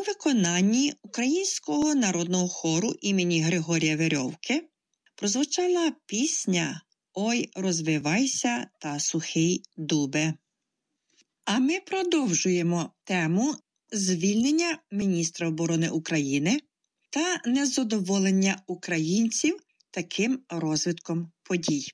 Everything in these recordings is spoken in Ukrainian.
виконанні Українського народного хору імені Григорія Верьовки прозвучала пісня «Ой, розвивайся та сухий дубе». А ми продовжуємо тему звільнення міністра оборони України та незадоволення українців таким розвитком подій.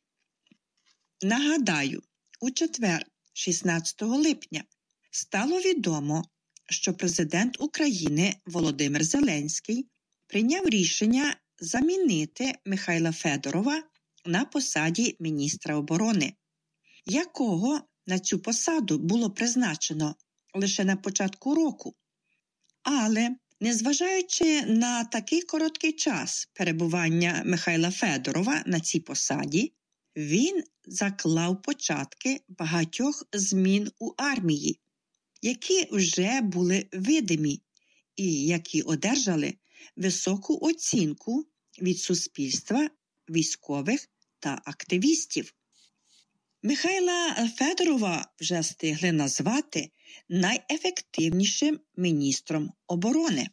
Нагадаю, у четвер, 16 липня, стало відомо, що президент України Володимир Зеленський прийняв рішення замінити Михайла Федорова на посаді міністра оборони, якого на цю посаду було призначено лише на початку року. Але, незважаючи на такий короткий час перебування Михайла Федорова на цій посаді, він заклав початки багатьох змін у армії, які вже були видимі і які одержали високу оцінку від суспільства, військових та активістів. Михайла Федорова вже встигли назвати найефективнішим міністром оборони.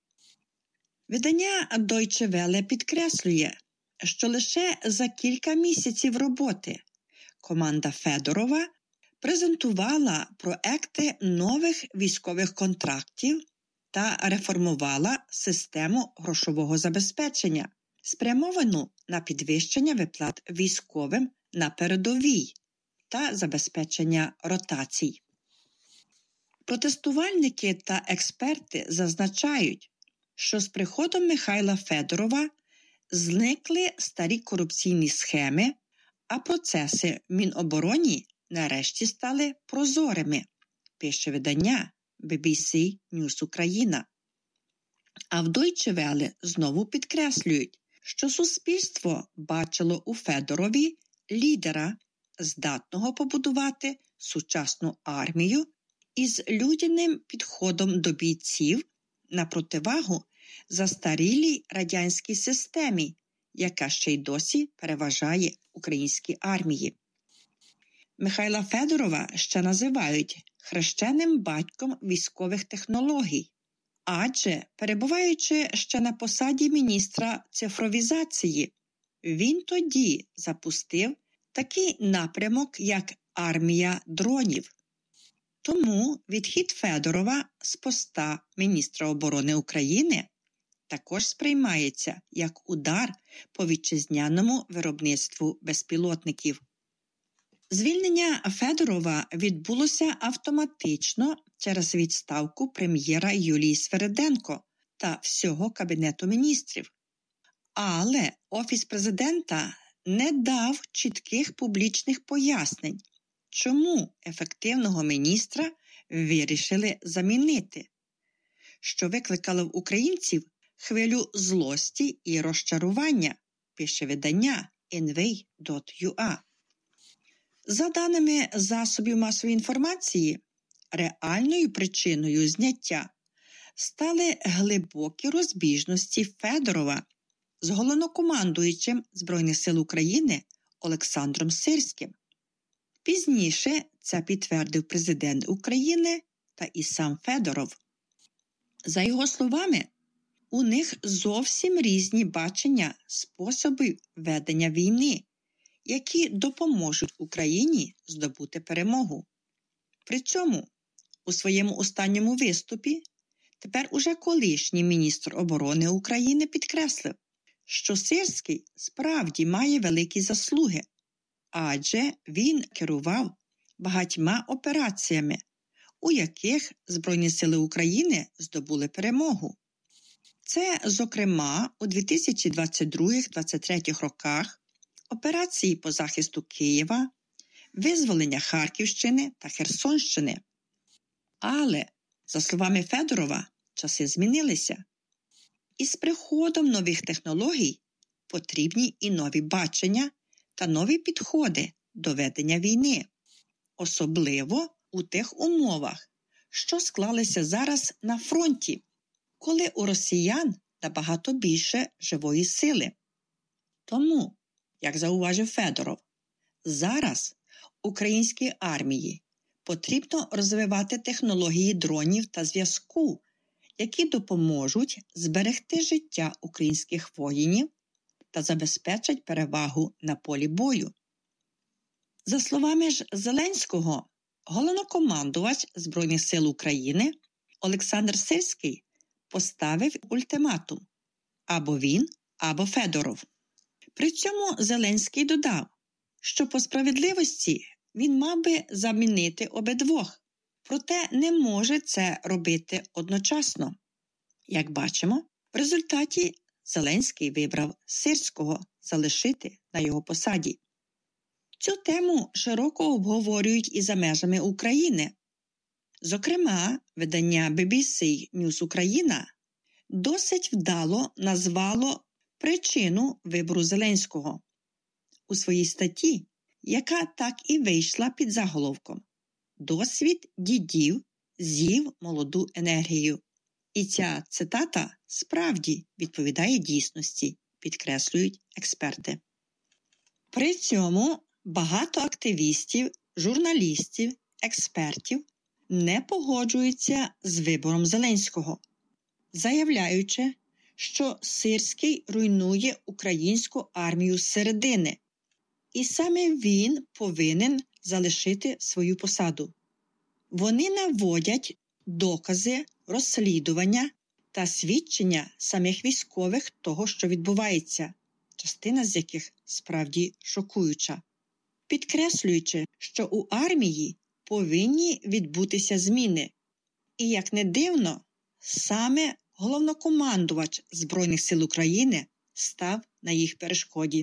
Видання Deutsche Welle підкреслює, що лише за кілька місяців роботи команда Федорова презентувала проекти нових військових контрактів та реформувала систему грошового забезпечення, спрямовану на підвищення виплат військовим на передовій та забезпечення ротацій. Протестувальники та експерти зазначають, що з приходом Михайла Федорова зникли старі корупційні схеми, а процеси в Мінобороні нарешті стали прозорими, пише видання BBC News Україна. А в Deutsche Welle знову підкреслюють, що суспільство бачило у Федорові лідера, здатного побудувати сучасну армію із людяним підходом до бійців на противагу застарілій радянській системі, яка ще й досі переважає українській армії. Михайла Федорова ще називають хрещеним батьком військових технологій, адже, перебуваючи ще на посаді міністра цифровізації, він тоді запустив такий напрямок, як армія дронів. Тому відхід Федорова з поста міністра оборони України також сприймається як удар по вітчизняному виробництву безпілотників. Звільнення Федорова відбулося автоматично через відставку прем'єра Юлії Свериденко та всього Кабінету міністрів. Але Офіс президента не дав чітких публічних пояснень, чому ефективного міністра вирішили замінити, що викликало в українців хвилю злості і розчарування, пише видання NV.ua. За даними засобів масової інформації, реальною причиною зняття стали глибокі розбіжності Федорова з головнокомандуючим Збройних сил України Олександром Сирським. Пізніше це підтвердив президент України та і сам Федоров. За його словами, у них зовсім різні бачення способів ведення війни, які допоможуть Україні здобути перемогу. При цьому у своєму останньому виступі тепер уже колишній міністр оборони України підкреслив, що Сирський справді має великі заслуги, адже він керував багатьма операціями, у яких Збройні сили України здобули перемогу. Це, зокрема, у 2022-2023 роках операції по захисту Києва, визволення Харківщини та Херсонщини. Але, за словами Федорова, часи змінилися. І з приходом нових технологій потрібні і нові бачення та нові підходи до ведення війни, особливо у тих умовах, що склалися зараз на фронті, коли у росіян набагато більше живої сили. Тому, як зауважив Федоров, зараз українській армії потрібно розвивати технології дронів та зв'язку, які допоможуть зберегти життя українських воїнів та забезпечать перевагу на полі бою. За словами ж Зеленського, головнокомандувач Збройних сил України Олександр Сирський поставив ультиматум – або він, або Федоров. При цьому Зеленський додав, що по справедливості він мав би замінити обидвох, проте не може це робити одночасно. Як бачимо, в результаті Зеленський вибрав Сирського залишити на його посаді. Цю тему широко обговорюють і за межами України. Зокрема, видання BBC News Україна досить вдало назвало причину вибору Зеленського у своїй статті, яка так і вийшла під заголовком «Досвід дідів з'їв молоду енергію». І ця цитата справді відповідає дійсності, підкреслюють експерти. При цьому багато активістів, журналістів, експертів не погоджуються з вибором Зеленського, заявляючи, що Сирський руйнує українську армію зсередини, і саме він повинен залишити свою посаду. Вони наводять докази, розслідування та свідчення самих військових того, що відбувається, частина з яких справді шокуюча, підкреслюючи, що у армії повинні відбутися зміни. І, як не дивно, саме головнокомандувач Збройних сил України став на їх перешкоді.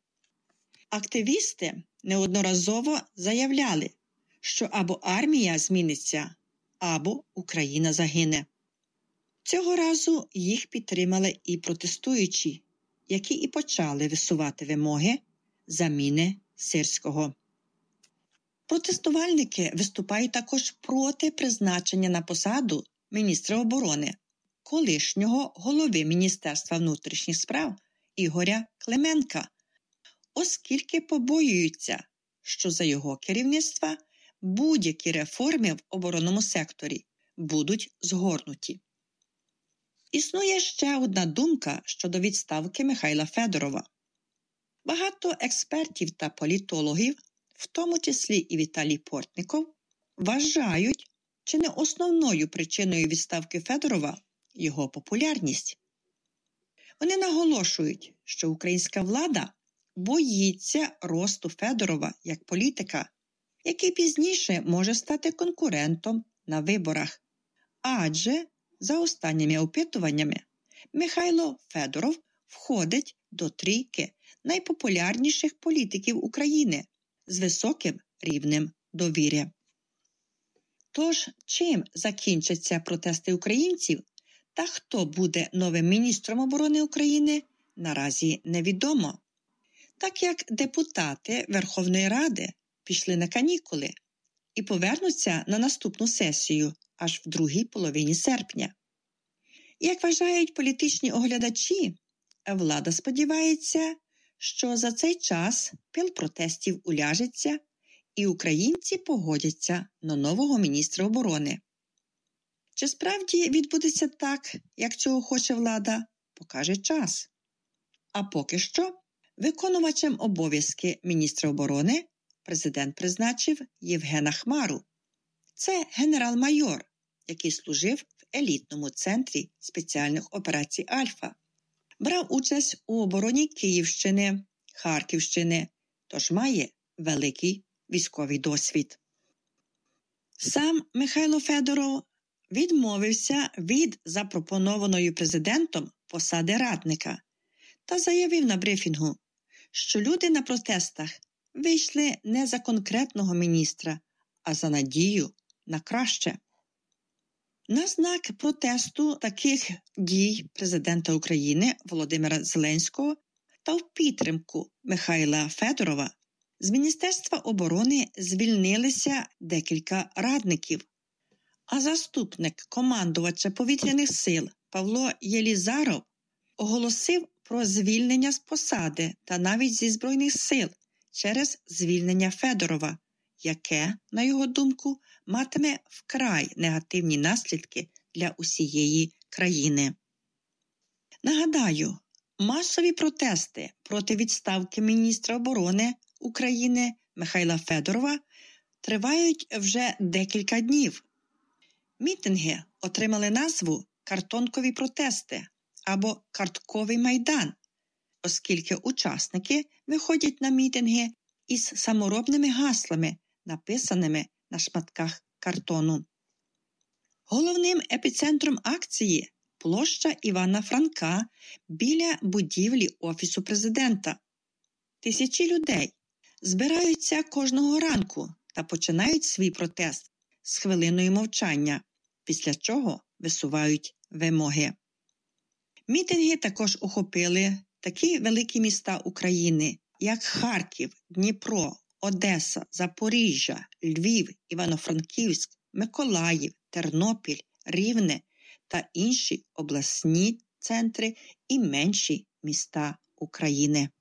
Активісти неодноразово заявляли, що або армія зміниться, або Україна загине. Цього разу їх підтримали і протестуючі, які і почали висувати вимоги заміни Сирського. Протестувальники виступають також проти призначення на посаду міністра оборони, колишнього голови Міністерства внутрішніх справ Ігоря Клименка, оскільки побоюються, що за його керівництва будь-які реформи в оборонному секторі будуть згорнуті. Існує ще одна думка щодо відставки Михайла Федорова. Багато експертів та політологів, в тому числі і Віталій Портніков, вважають, чи не основною причиною відставки Федорова його популярність. Вони наголошують, що українська влада боїться росту Федорова як політика, який пізніше може стати конкурентом на виборах. Адже, за останніми опитуваннями, Михайло Федоров входить до трійки найпопулярніших політиків України з високим рівнем довіри. Тож, чим закінчаться протести українців та хто буде новим міністром оборони України, наразі невідомо. Так як депутати Верховної Ради пішли на канікули і повернуться на наступну сесію аж в другій половині серпня. Як вважають політичні оглядачі, влада сподівається, що за цей час пил протестів уляжеться і українці погодяться на нового міністра оборони. Чи справді відбудеться так, як цього хоче влада, покаже час. А поки що виконувачем обов'язки міністра оборони президент призначив Євгена Хмару. Це генерал-майор, який служив в елітному центрі спеціальних операцій «Альфа». Брав участь у обороні Київщини, Харківщини, тож має великий військовий досвід. Сам Михайло Федоров відмовився від запропонованої президентом посади радника та заявив на брифінгу, що люди на протестах вийшли не за конкретного міністра, а за надію на краще. На знак протесту таких дій президента України Володимира Зеленського та в підтримку Михайла Федорова з Міністерства оборони звільнилися декілька радників, а заступник командувача повітряних сил Павло Єлізаров оголосив про звільнення з посади та навіть зі Збройних сил через звільнення Федорова, яке, на його думку, матиме вкрай негативні наслідки для усієї країни. Нагадаю, масові протести проти відставки міністра оборони України Михайла Федорова тривають вже декілька днів. Мітинги отримали назву «Картонкові протести» або «Картковий майдан», оскільки учасники виходять на мітинги із саморобними гаслами, написаними на шматках картону. Головним епіцентром акції – площа Івана Франка біля будівлі Офісу президента. Тисячі людей збираються кожного ранку та починають свій протест з хвилиною мовчання, після чого висувають вимоги. Мітинги також охопили такі великі міста України, як Харків, Дніпро, Одеса, Запоріжжя, Львів, Івано-Франківськ, Миколаїв, Тернопіль, Рівне та інші обласні центри і менші міста України.